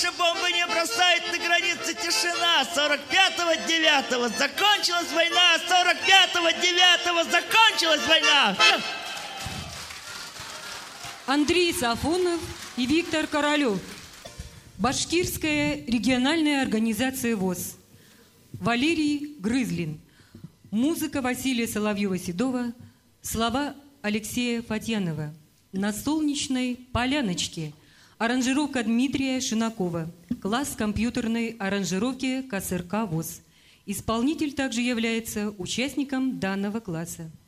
больше бомбы не бросает, на границе тишина. 45-го 9-го закончилась война, 45-го 9-го закончилась война. Андрей Сафонов и Виктор Королев. Башкирская региональная организация ВОС. Валерий Грызлин. Музыка Василия Соловьева-Седова. Слова Алексея Фатьянова. На солнечной поляночке. Аранжировка Дмитрия Шинакова. Класс компьютерной аранжировки КСРК ВОС. Исполнитель также является участником данного класса.